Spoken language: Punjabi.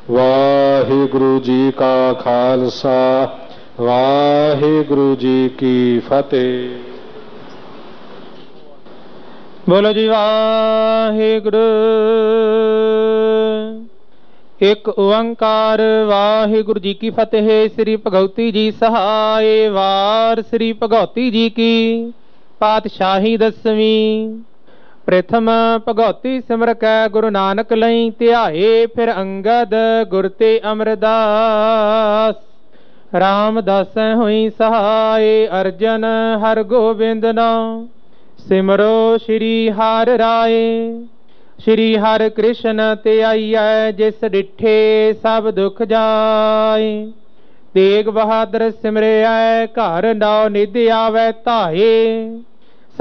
ਵਾਹਿਗੁਰੂ ਜੀ ਕਾ ਖਾਲਸਾ ਵਾਹਿਗੁਰੂ ਜੀ ਕੀ ਫਤਿਹ। ਬੋਲੋ ਜੀ ਵਾਹਿਗੁਰੂ। ਇੱਕ ਓੰਕਾਰ ਵਾਹਿਗੁਰੂ ਜੀ ਕੀ ਫਤਿਹ। ਸ੍ਰੀ ਭਗਵਤੀ ਜੀ ਸਹਾਏ। ਵਾਰ ਸ੍ਰੀ ਭਗਵਤੀ ਜੀ ਕੀ ਪਾਤਸ਼ਾਹੀ ਦਸਵੀਂ। ਪ੍ਰਥਮ ਭਗਵਤੀ ਸਿਮਰ ਕੈ ਗੁਰੂ ਨਾਨਕ ਲਈ ਧਿਆਏ। ਫਿਰ ਅੰਗਦ ਗੁਰ ਤੇ ਅਮਰਦਾਸ। ਰਾਮਦਾਸ ਹੋਈ ਸਹਾਏ। ਅਰਜਨ ਹਰ ਗੋਬਿੰਦ ਨਾਮ ਸਿਮਰੋ ਸ਼੍ਰੀ ਹਰਿ ਰਾਏ। ਸ਼੍ਰੀ ਹਰਿ ਕ੍ਰਿਸ਼ਨ ਤੇ ਆਈਐ ਜਿਸ ਡਿਠੇ ਸਭ ਦੁਖ ਜਾਏ। ਤੇਗ ਬਹਾਦਰ ਸਿਮਰਿਐ ਘਰ ਨੌ ਨਿਧ ਆਵੈ ਧਾਏ।